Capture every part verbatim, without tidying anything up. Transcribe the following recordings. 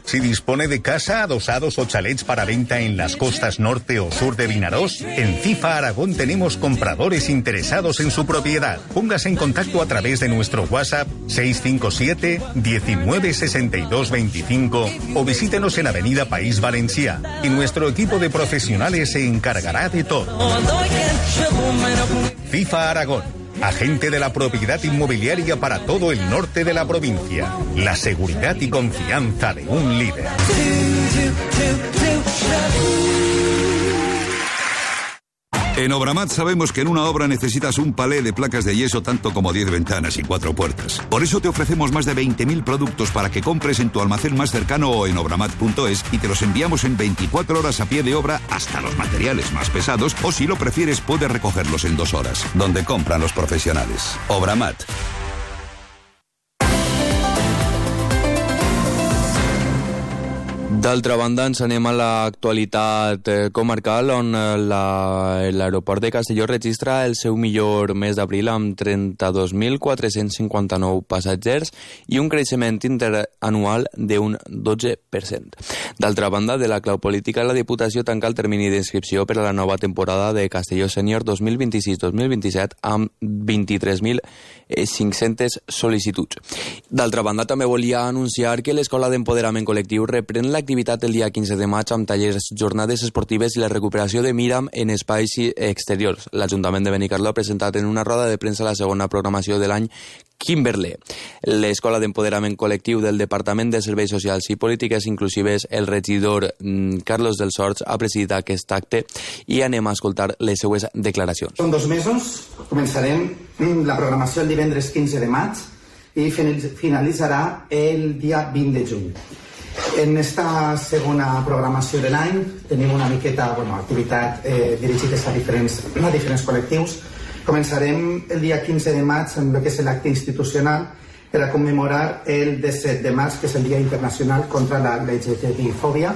Si dispone de casa, adosados o chalets para venta en las costas norte o sur de Vinarós, en FIFA Aragón tenemos compradores interesados en su propiedad. Póngase en contacto a través de nuestro WhatsApp seis cinco siete, diecinueve sesenta y dos veinticinco o visítenos en Avenida País Valencià y nuestro equipo de profesionales se encargará de todo. FIFA Aragón, agente de la propiedad inmobiliaria para todo el norte de la provincia. La seguridad y confianza de un líder. En Obramat sabemos que en una obra necesitas un palé de placas de yeso tanto como diez ventanas y cuatro puertas. Por eso te ofrecemos más de veinte mil productos para que compres en tu almacén más cercano o en obramat punto es y te los enviamos en veinticuatro horas a pie de obra hasta los materiales más pesados o si lo prefieres puedes recogerlos en dos horas. Donde compran los profesionales. Obramat. D'altra banda, ens anem a l'actualitat comarcal, on l'aeroport de Castelló registra el seu millor mes d'abril amb trenta-dos mil quatre-cents cinquanta-nou passatgers i un creixement interanual d'un dotze per cent. D'altra banda, de la clau política, la Diputació tanca el termini d'inscripció per a la nova temporada de Castelló Sènior dos mil vint-i-sis dos mil vint-i-set amb vint-i-tres mil cinc-centes sol·licituds. D'altra banda, també volia anunciar que l'Escola d'Empoderament Col·lectiu reprèn l'activitat el dia quinze de maig amb tallers, jornades esportives i la recuperació de Míram en espais exteriors. L'Ajuntament de Benicarló ha presentat en una roda de premsa la segona programació de l'any Kimberley. L'Escola d'Empoderament Col·lectiu del Departament de Serveis Socials i Polítiques Inclusives, el regidor Carlos del Sorts, ha presidit aquest acte i anem a escoltar les seues declaracions. Són dos mesos, començarem la programació el divendres quinze de maig i finalitzarà el dia vint de juny. En esta segona programació de l'any tenim una miqueta, bueno, activitat eh, dirigides a diferents, a diferents col·lectius. Començarem el dia quinze de maig amb el que és l'acte institucional per a commemorar el disset de març, que és el Dia Internacional contra la L G T B I fòbia.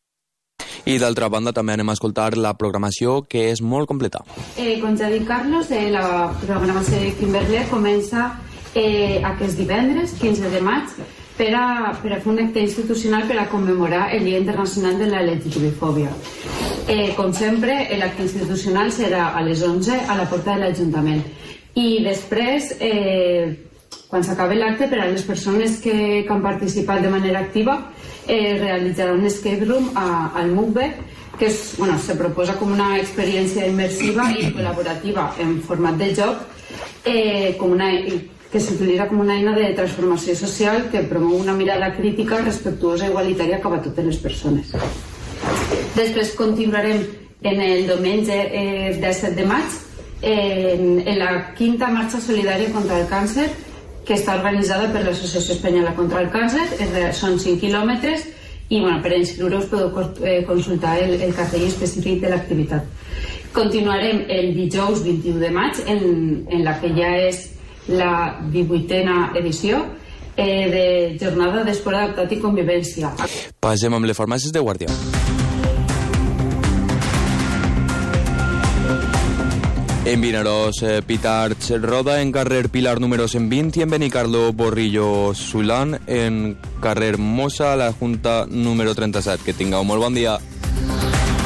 I d'altra banda també anem a escoltar la programació, que és molt completa. Eh, com ja ha dit Carlos, eh, la programació de Kimberley comença eh, aquest divendres, quinze de maig, per a, per a fer un acte institucional per a commemorar el Dia Internacional de la L G T B I fòbia. Eh, com sempre, l'acte institucional serà a les onze a la porta de l'Ajuntament. I després, eh, quan s'acabi l'acte, per a les persones que, que han participat de manera activa, eh, realitzarà un escape room a, al M U C B, que és, bueno, se proposa com una experiència immersiva i col·laborativa en format de joc, eh, com una, que s'utilitza com una eina de transformació social que promou una mirada crítica, respectuosa i igualitària cap a totes les persones. Després continuarem en el diumenge eh, disset de maig en, en la quinta marxa solidària contra el càncer, que està organitzada per l'Associació Espanyola contra el Càncer. Són cinc quilòmetres i, bueno, per inscriure-us podeu eh, consultar el, el cartell específic de l'activitat. Continuarem el dijous vint-i-u de maig en, en la que ja és la divuitena edició eh, de Jornada d'Esport Adaptat i Convivència. Passem amb les farmàcies de Guàrdia. En Vinaròs, eh, Pitarch Roda, en carrer Pilar número cent vint, i en Benicarló, Borrillo Solán, en carrer Mosa, la Junta número trenta-set. Que tingueu molt bon dia.